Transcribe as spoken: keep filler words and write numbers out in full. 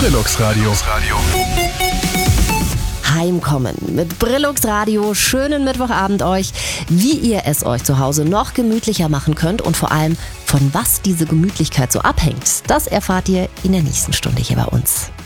Brillux Radio. Heimkommen mit Brillux Radio. Schönen Mittwochabend euch. Wie ihr es euch zu Hause noch gemütlicher machen könnt und vor allem, von was diese Gemütlichkeit so abhängt, das erfahrt ihr in der nächsten Stunde hier bei uns.